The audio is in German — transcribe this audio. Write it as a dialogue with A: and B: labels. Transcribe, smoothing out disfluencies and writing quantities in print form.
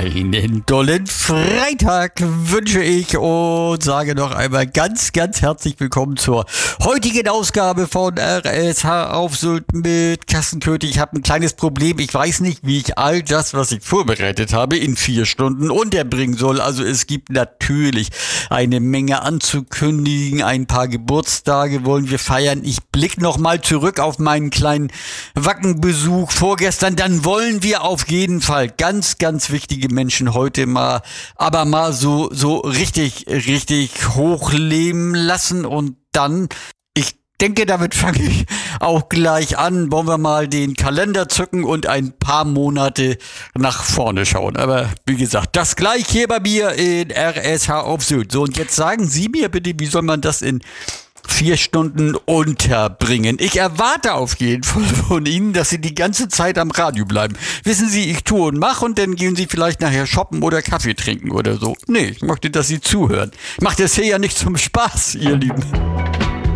A: Einen tollen Freitag wünsche ich und sage noch einmal ganz, ganz herzlich willkommen zur heutigen Ausgabe von RSH auf Sylt mit Kassenkönig. Ich habe ein kleines Problem. Ich weiß nicht, wie ich all das, was ich vorbereitet habe, in 4 Stunden unterbringen soll. Also es gibt natürlich eine Menge anzukündigen. Ein paar Geburtstage wollen wir feiern. Ich blicke nochmal zurück auf meinen kleinen Wackenbesuch vorgestern. Dann wollen wir auf jeden Fall ganz, ganz wichtige Menschen heute mal so richtig hochleben lassen und dann, ich denke, damit fange ich auch gleich an, wollen wir mal den Kalender zücken und ein paar Monate nach vorne schauen. Aber wie gesagt, das gleich hier bei mir in RSH auf Sylt. So, und jetzt sagen Sie mir bitte, wie soll man das in 4 Stunden unterbringen? Ich erwarte auf jeden Fall von Ihnen, dass Sie die ganze Zeit am Radio bleiben. Wissen Sie, ich tue und mache und dann gehen Sie vielleicht nachher shoppen oder Kaffee trinken oder so. Nee, ich möchte, dass Sie zuhören. Ich mache das hier ja nicht zum Spaß, ihr Lieben.